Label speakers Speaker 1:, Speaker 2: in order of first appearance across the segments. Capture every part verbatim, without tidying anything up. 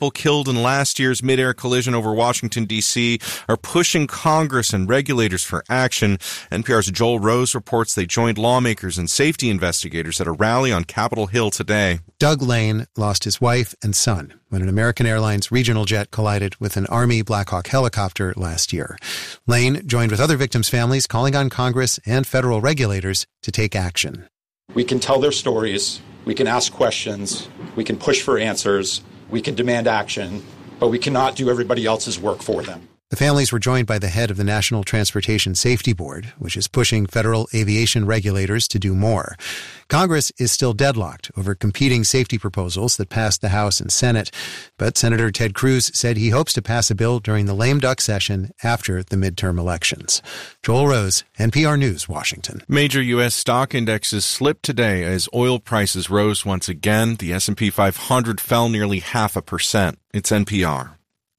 Speaker 1: people killed in last year's mid-air collision over Washington, D C are pushing Congress and regulators for action. N P R's Joel Rose reports they joined lawmakers and safety investigators at a rally on Capitol Hill today.
Speaker 2: Doug Lane lost his wife and son when an American Airlines regional jet collided with an Army Black Hawk helicopter last year. Lane joined with other victims' families calling on Congress and federal regulators to take action.
Speaker 3: We can tell their stories, we can ask questions, we can push for answers, we can demand action, but we cannot do everybody else's work for them.
Speaker 2: The families were joined by the head of the National Transportation Safety Board, which is pushing federal aviation regulators to do more. Congress is still deadlocked over competing safety proposals that passed the House and Senate, but Senator Ted Cruz said he hopes to pass a bill during the lame duck session after the midterm elections. Joel Rose, N P R News, Washington.
Speaker 1: Major U S stock indexes slipped today as oil prices rose once again. The S and P five hundred fell nearly half a percent. It's N P R.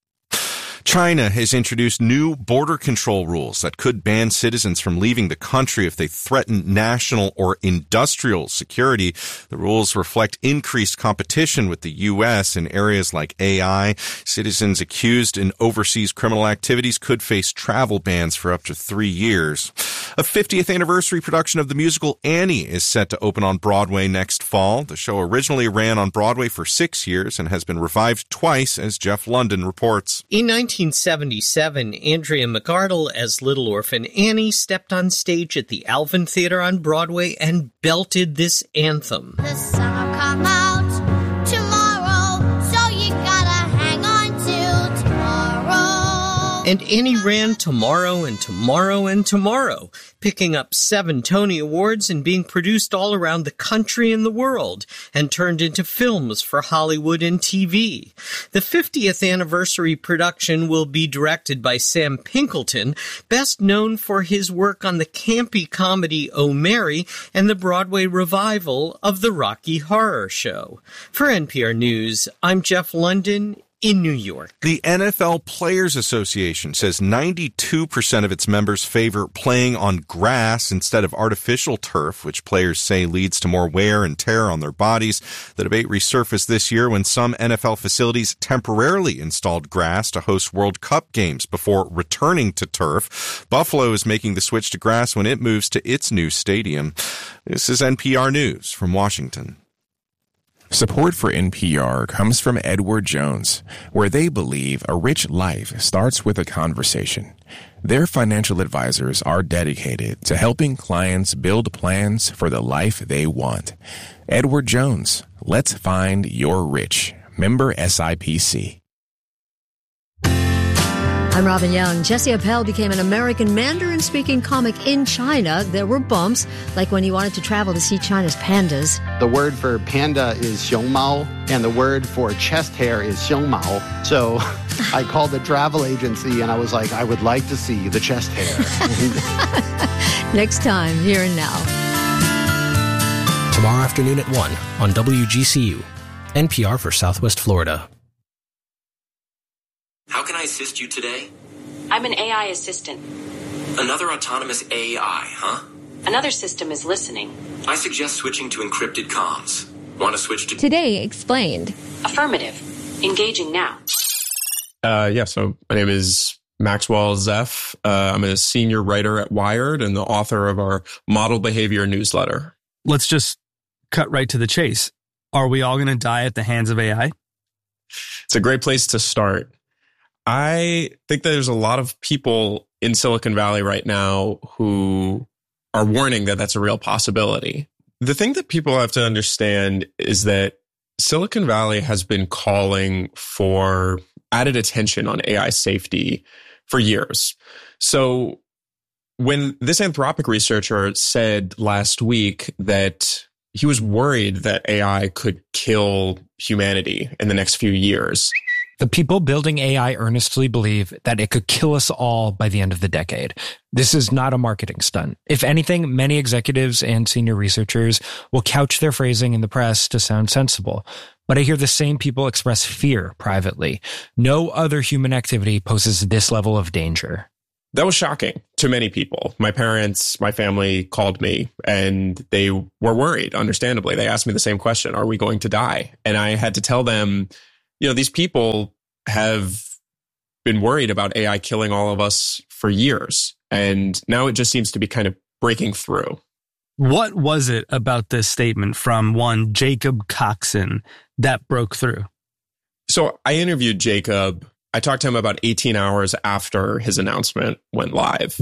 Speaker 1: China has introduced new border control rules that could ban citizens from leaving the country if they threaten national or industrial security. The rules reflect increased competition with the U S in areas like A I. Citizens accused in overseas criminal activities could face travel bans for up to three years. A fiftieth anniversary production of the musical Annie is set to open on Broadway next fall. The show originally ran on Broadway for six years and has been revived twice, as Jeff London reports.
Speaker 4: In nineteen seventy-seven, Andrea McArdle as Little Orphan Annie stepped on stage at the Alvin Theater on Broadway and belted this anthem.
Speaker 5: The sun will come out tomorrow, so you gotta hang on till tomorrow.
Speaker 4: And Annie ran tomorrow and tomorrow and tomorrow, picking up seven Tony Awards and being produced all around the country and the world, and turned into films for Hollywood and T V. The fiftieth anniversary production will be directed by Sam Pinkleton, best known for his work on the campy comedy Oh Mary and the Broadway revival of the Rocky Horror Show. For N P R News, I'm Jeff London in New York.
Speaker 1: The N F L Players Association says ninety-two percent of its members favor playing on grass instead of artificial turf, which players say leads to more wear and tear on their bodies. The debate resurfaced this year when some N F L facilities temporarily installed grass to host World Cup games before returning to turf. Buffalo is making the switch to grass when it moves to its new stadium. This is N P R News from Washington.
Speaker 6: Support for N P R comes from Edward Jones, where they believe a rich life starts with a conversation. Their financial advisors are dedicated to helping clients build plans for the life they want. Edward Jones, let's find your rich. Member S I P C.
Speaker 7: I'm Robin Young. Jesse Appel became an American Mandarin-speaking comic in China. There were bumps, like when he wanted to travel to see China's pandas.
Speaker 8: The word for panda is xiongmao, and the word for chest hair is xiongmao. So I called the travel agency, and I was like, I would like to see the chest hair.
Speaker 7: Next time, Here and Now.
Speaker 9: Tomorrow afternoon at one on W G C U, N P R for Southwest Florida.
Speaker 10: How can I assist you today?
Speaker 11: I'm an A I assistant.
Speaker 10: Another autonomous A I, huh?
Speaker 11: Another system is listening.
Speaker 10: I suggest switching to encrypted comms. Want to switch to...
Speaker 12: Today Explained.
Speaker 11: Affirmative. Engaging now.
Speaker 13: Uh, yeah, so my name is Maxwell Zeff. Uh, I'm a senior writer at Wired and the author of our Model Behavior newsletter.
Speaker 14: Let's just cut right to the chase. Are we all going to die at the hands of A I?
Speaker 13: It's a great place to start. I think that there's a lot of people in Silicon Valley right now who are warning that that's a real possibility. The thing that people have to understand is that Silicon Valley has been calling for added attention on A I safety for years. So when this Anthropic researcher said last week that he was worried that A I could kill humanity in the next few years,
Speaker 15: the people building A I earnestly believe that it could kill us all by the end of the decade. This is not a marketing stunt. If anything, many executives and senior researchers will couch their phrasing in the press to sound sensible. But I hear the same people express fear privately. No other human activity poses this level of danger.
Speaker 13: That was shocking to many people. My parents, my family called me and they were worried, understandably. They asked me the same question, are we going to die? And I had to tell them you know, these people have been worried about A I killing all of us for years. And now it just seems to be kind of breaking through.
Speaker 14: What was it about this statement from one Jacob Coxon that broke through?
Speaker 13: So I interviewed Jacob. I talked to him about eighteen hours after his announcement went live.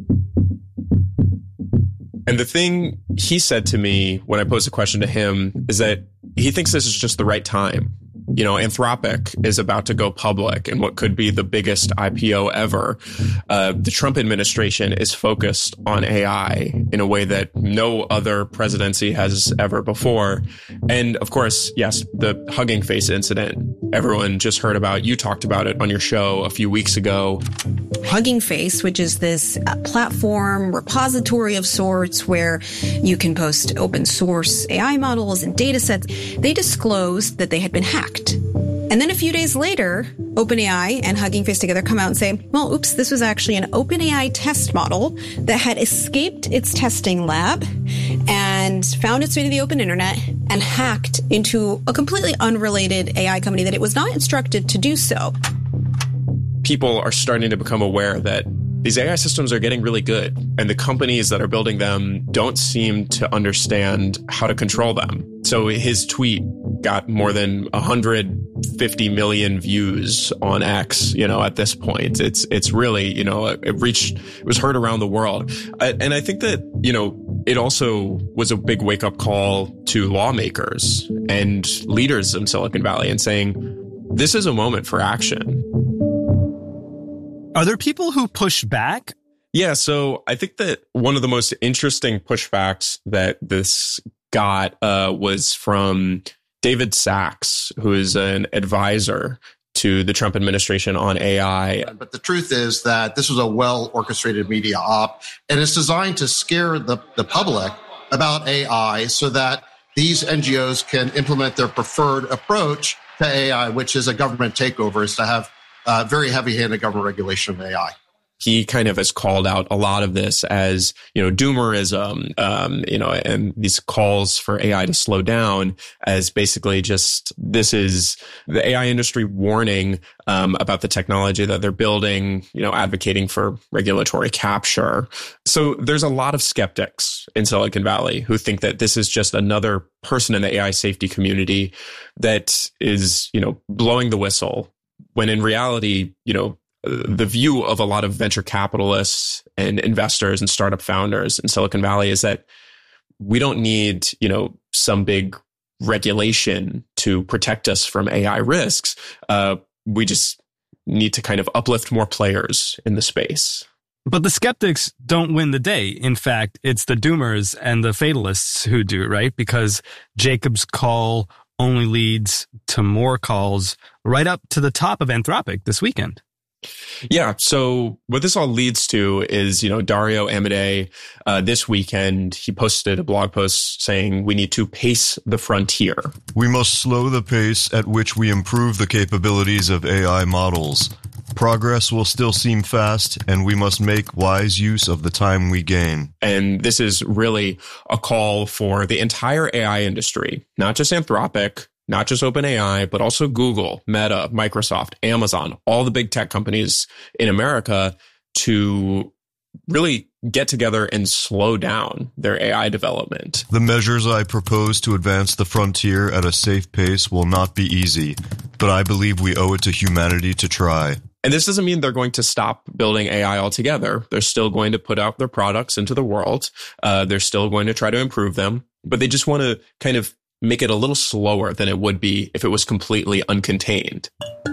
Speaker 13: And the thing he said to me when I posed a question to him is that he thinks this is just the right time. You know, Anthropic is about to go public in what could be the biggest I P O ever. Uh, the Trump administration is focused on A I in a way that no other presidency has ever before. And of course, yes, the Hugging Face incident, everyone just heard about. You talked about it on your show a few weeks ago.
Speaker 12: Hugging Face, which is this uh, platform, repository of sorts where you can post open source A I models and data sets, they disclosed that they had been hacked. And then a few days later, OpenAI and Hugging Face together come out and say, well, oops, this was actually an OpenAI test model that had escaped its testing lab and found its way to the open internet and hacked into a completely unrelated A I company that it was not instructed to do so.
Speaker 13: People are starting to become aware that these A I systems are getting really good, and the companies that are building them don't seem to understand how to control them. So his tweet got more than one hundred fifty million views on X, you know, at this point. It's it's really, you know, it reached, it was heard around the world. And I think that, you know, it also was a big wake-up call to lawmakers and leaders in Silicon Valley and saying, this is a moment for action.
Speaker 14: Are there people who push back?
Speaker 13: Yeah, so I think that one of the most interesting pushbacks that this got uh, was from David Sachs, who is an advisor to the Trump administration on A I.
Speaker 16: But the truth is that this was a well-orchestrated media op, and it's designed to scare the, the public about A I so that these N G Os can implement their preferred approach to A I, which is a government takeover, is to have Uh, very heavy-handed government regulation of A I.
Speaker 13: He kind of has called out a lot of this as, you know, doomerism, um, you know, and these calls for A I to slow down as basically just, this is the A I industry warning um, about the technology that they're building, you know, advocating for regulatory capture. So there's a lot of skeptics in Silicon Valley who think that this is just another person in the A I safety community that is, you know, blowing the whistle, when in reality, you know, the view of a lot of venture capitalists and investors and startup founders in Silicon Valley is that we don't need, you know, some big regulation to protect us from A I risks. Uh, we just need to kind of uplift more players in the space.
Speaker 14: But the skeptics don't win the day. In fact, it's the doomers and the fatalists who do, right? Because Jacob's call only leads to more calls right up to the top of Anthropic this weekend.
Speaker 13: Yeah. So what this all leads to is, you know, Dario Amodei, uh, this weekend, he posted a blog post saying we need to pace the frontier.
Speaker 17: We must slow the pace at which we improve the capabilities of A I models. Progress will still seem fast, and we must make wise use of the time we gain.
Speaker 13: And this is really a call for the entire A I industry, not just Anthropic, not just OpenAI, but also Google, Meta, Microsoft, Amazon, all the big tech companies in America to really get together and slow down their A I development.
Speaker 17: The measures I propose to advance the frontier at a safe pace will not be easy, but I believe we owe it to humanity to try.
Speaker 13: And this doesn't mean they're going to stop building A I altogether. They're still going to put out their products into the world. Uh, they're still going to try to improve them, but they just want to kind of make it a little slower than it would be if it was completely uncontained.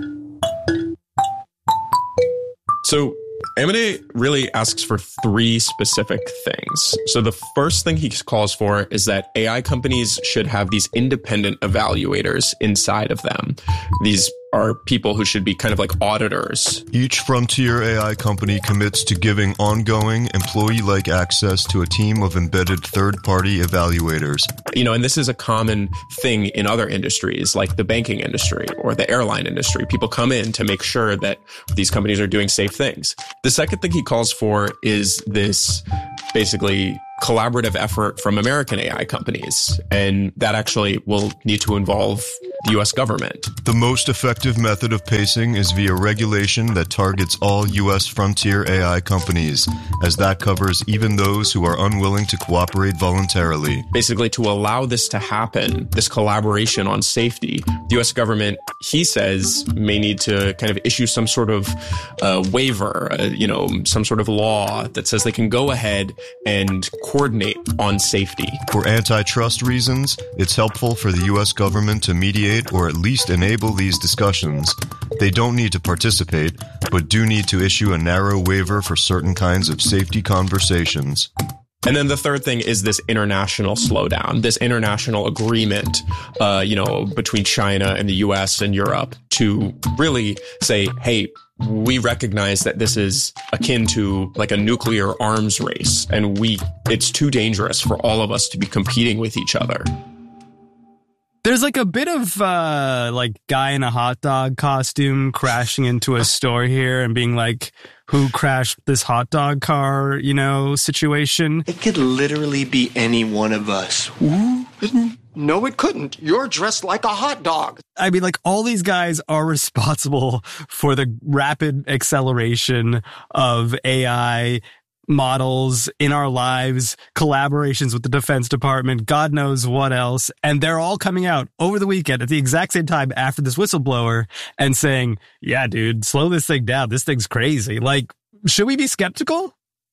Speaker 13: So Amodei really asks for three specific things. So the first thing he calls for is that A I companies should have these independent evaluators inside of them. These are people who should be kind of like auditors.
Speaker 17: Each frontier A I company commits to giving ongoing employee-like access to a team of embedded third-party evaluators.
Speaker 13: You know, and this is a common thing in other industries like the banking industry or the airline industry. People come in to make sure that these companies are doing safe things. The second thing he calls for is this basically collaborative effort from American A I companies. And that actually will need to involve the U S government.
Speaker 17: The most effective method of pacing is via regulation that targets all U S frontier A I companies, as that covers even those who are unwilling to cooperate voluntarily.
Speaker 13: Basically, to allow this to happen, this collaboration on safety, the U S government, he says, may need to kind of issue some sort of uh, waiver, uh, you know, some sort of law that says they can go ahead and coordinate on safety.
Speaker 17: For antitrust reasons, it's helpful for the U S government to mediate or at least enable these discussions. They don't need to participate, but do need to issue a narrow waiver for certain kinds of safety conversations.
Speaker 13: And then the third thing is this international slowdown, this international agreement, uh, you know, between China and the U S and Europe to really say, hey, we recognize that this is akin to like a nuclear arms race, and we it's too dangerous for all of us to be competing with each other.
Speaker 14: There's like a bit of uh, like guy in a hot dog costume crashing into a store here and being like, who crashed this hot dog car, you know, situation.
Speaker 18: It could literally be any one of us. No, it couldn't. You're dressed like a hot dog.
Speaker 14: I mean, like, all these guys are responsible for the rapid acceleration of A I models in our lives, collaborations with the Defense Department, God knows what else. And they're all coming out over the weekend at the exact same time after this whistleblower and saying, yeah, dude, slow this thing down. This thing's crazy. Like, should we be skeptical?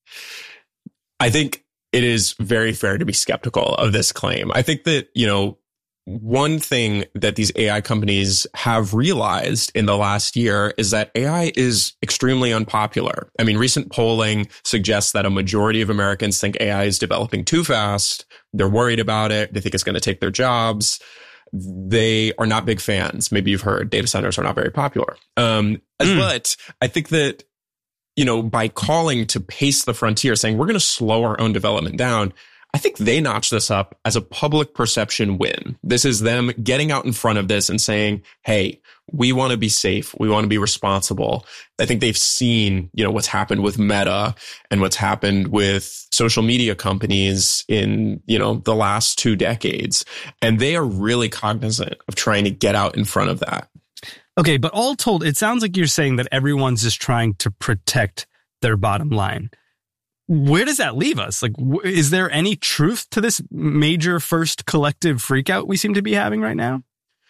Speaker 13: I think it is very fair to be skeptical of this claim. I think that, you know, one thing that these A I companies have realized in the last year is that A I is extremely unpopular. I mean, recent polling suggests that a majority of Americans think A I is developing too fast. They're worried about it. They think it's going to take their jobs. They are not big fans. Maybe you've heard data centers are not very popular. Um, mm. But I think that, you know, by calling to pace the frontier, saying we're going to slow our own development down, I think they notch this up as a public perception win. This is them getting out in front of this and saying, hey, we want to be safe. We want to be responsible. I think they've seen, you know, what's happened with Meta and what's happened with social media companies in, you know, the last two decades. And they are really cognizant of trying to get out in front of that.
Speaker 14: Okay, but all told, it sounds like you're saying that everyone's just trying to protect their bottom line. Where does that leave us? Like, is there any truth to this major first collective freakout we seem to be having right now?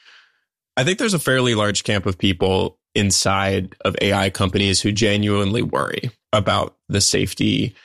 Speaker 13: I think there's a fairly large camp of people inside of A I companies who genuinely worry about the safety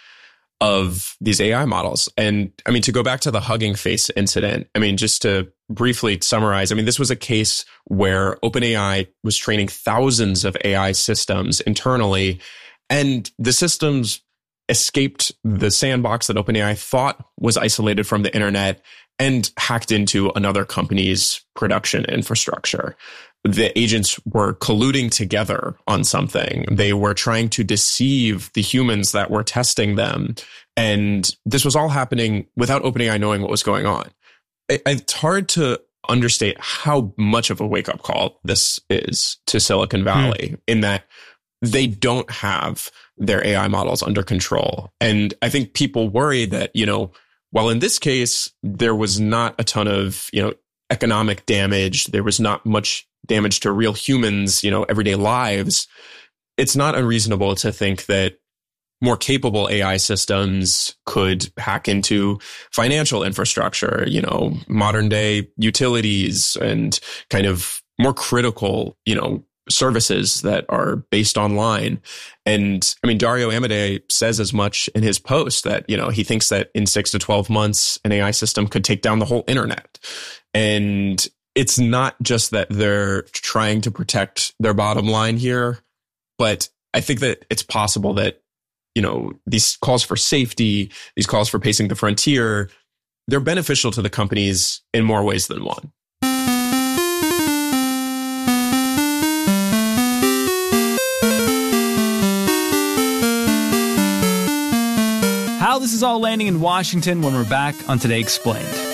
Speaker 13: of these A I models. And I mean, to go back to the Hugging Face incident, I mean, just to briefly summarize, I mean, this was a case where OpenAI was training thousands of A I systems internally, and the systems escaped the sandbox that OpenAI thought was isolated from the internet and hacked into another company's production infrastructure. The agents were colluding together on something. They were trying to deceive the humans that were testing them. And this was all happening without OpenAI knowing what was going on. It's hard to understate how much of a wake-up call this is to Silicon Valley, mm. in that they don't have their A I models under control. And I think people worry that, you know, while in this case, there was not a ton of, you know, economic damage, there was not much damage to real humans, you know, everyday lives, it's not unreasonable to think that more capable A I systems could hack into financial infrastructure, you know, modern day utilities and kind of more critical, you know, services that are based online. And I mean, Dario Amodei says as much in his post that, you know, he thinks that in six to twelve months, an A I system could take down the whole internet. And it's not just that they're trying to protect their bottom line here, but I think that it's possible that, you know, these calls for safety, these calls for pacing the frontier, they're beneficial to the companies in more ways than one.
Speaker 19: How this is all landing in Washington when we're back on Today Explained.